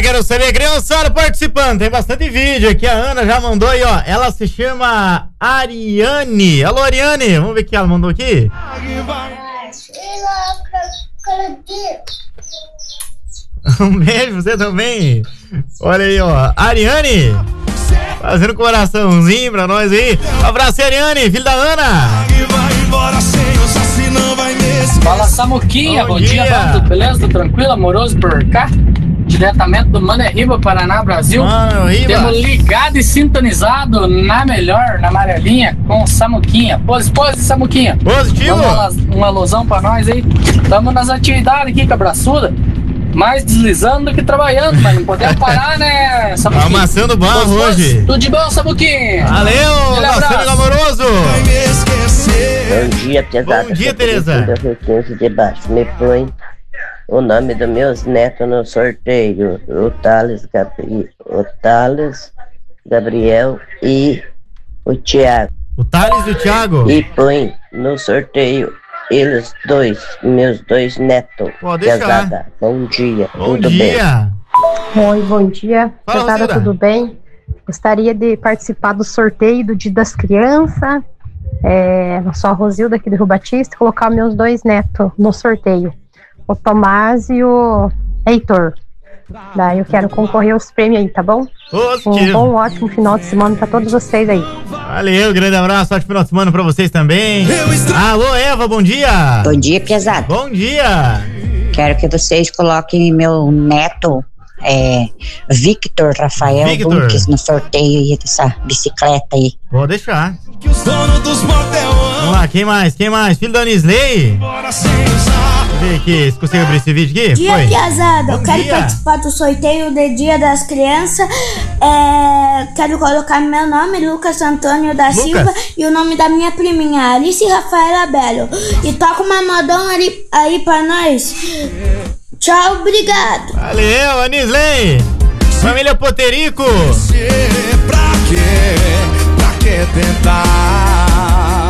quero saber, criançada participando, tem bastante vídeo aqui, a Ana já mandou aí, ó, ela se chama Ariane. Alô, Ariane, vamos ver o que ela mandou aqui. Um beijo, você também. Olha aí, ó, Ariane, fazendo coraçãozinho pra nós aí. Um abraço, Ariane, filho da Ana. Fala, Samuquinha, bom dia, bando, beleza? Tudo tranquilo, amoroso por cá? Diretamente do Maneriba, Paraná, Brasil. Temos ligado e sintonizado na melhor, na amarelinha, com o Samuquinha. Pose, Samuquinha. Positivo. Um alusão pra nós aí. Estamos nas atividades aqui, cabraçuda. Mais deslizando do que trabalhando, mas não podemos parar, né, Samuquinha? Amassando barro hoje. Tudo de bom, Samuquinha. Valeu, nosso amigo amoroso. Bom dia, pesada. Bom dia, Tereza. Debaixo, me põe o nome dos meus netos no sorteio. O Thales Gabriel e o Thiago. O Thales e o Thiago. E põe no sorteio eles dois, meus dois netos. Pode deixar. Pesada, bom dia. Bom tudo dia. bem? Oi, bom dia. Fala, Pesada, Cida. tudo bem? Gostaria de participar do sorteio do Dia das Crianças. Eu sou a Rosilda aqui do Rio Batista, colocar meus dois netos no sorteio, o Tomás e o Heitor. Daí eu quero concorrer aos prêmios aí, tá bom? Um bom, ótimo final de semana pra todos vocês aí. Valeu, grande abraço, ótimo final de semana pra vocês também. Alô, Eva, bom dia. Bom dia, pesado. Bom dia. Quero que vocês coloquem meu neto, Victor Rafael Bunques, no sorteio aí dessa bicicleta aí. Vou deixar. Vamos lá, quem mais? Filho da Anisley? Deixa eu ver aqui, você consegue abrir esse vídeo aqui? Dia, piazada, eu quero participar do sorteio do Dia das Crianças. Quero colocar meu nome, Lucas Antônio da Silva, e o nome da minha priminha, Alice Rafaela Belo. E toca uma modão aí pra nós. Tchau, obrigado. Valeu, Anisley. Família Poterico. Pra que tentar?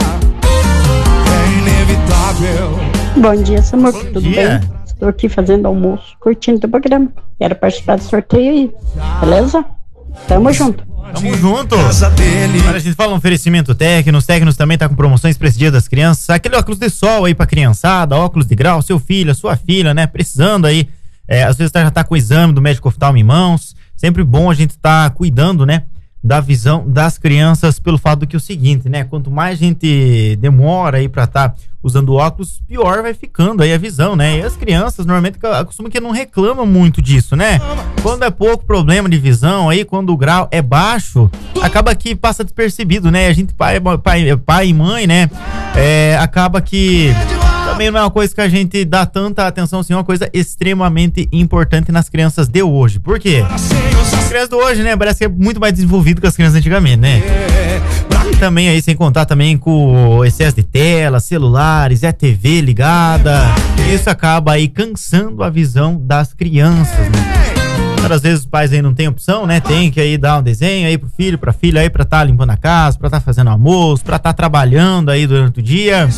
É inevitável. Bom dia, Samuel. Tudo bem? Estou aqui fazendo almoço, curtindo o programa. Quero participar do sorteio aí, beleza? Tamo junto. Tamo junto. Agora a gente fala um oferecimento técnico. Os técnicos também tá com promoções pra esse Dia das Crianças. Aquele óculos de sol aí pra criançada, óculos de grau, seu filho, a sua filha, né? Precisando aí. Às vezes já tá com o exame do médico oftalmo em mãos. Sempre bom a gente tá cuidando, né? Da visão das crianças, pelo fato do que é o seguinte, né? Quanto mais a gente demora aí pra tá usando óculos, pior vai ficando aí a visão, né? E as crianças normalmente acostumam que não reclamam muito disso, né? Quando é pouco problema de visão aí, quando o grau é baixo, acaba que passa despercebido, né? A gente, pai e mãe, né? Acaba que também não é uma coisa que a gente dá tanta atenção, assim, é uma coisa extremamente importante nas crianças de hoje. Por quê? As crianças de hoje, né, parece que é muito mais desenvolvido que as crianças antigamente, né? E também aí, sem contar também com o excesso de tela, celulares, TV ligada. Isso acaba aí cansando a visão das crianças, né? Às vezes os pais aí não tem opção, né? Tem que aí dar um desenho aí pro filho, pra filha aí, pra tá limpando a casa, pra tá fazendo almoço, pra tá trabalhando aí durante o dia.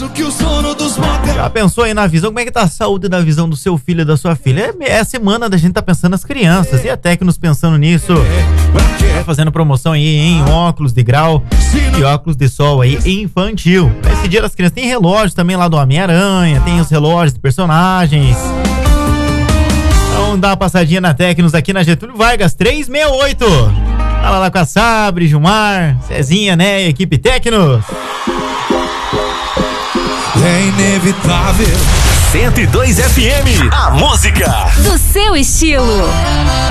Já pensou aí na visão? Como é que tá a saúde da visão do seu filho e da sua filha? É a semana da gente tá pensando nas crianças e até que nos pensando nisso, fazendo promoção aí em óculos de grau e óculos de sol aí infantil. Esse Dia das Crianças tem relógios também lá do Homem-Aranha, tem os relógios de personagens. Vamos dar uma passadinha na Tecnos aqui na Getúlio Vargas 368. Fala lá com a Sabre, Gilmar, Cezinha, né? Equipe Tecnos. É inevitável. 102 FM, a música do seu estilo.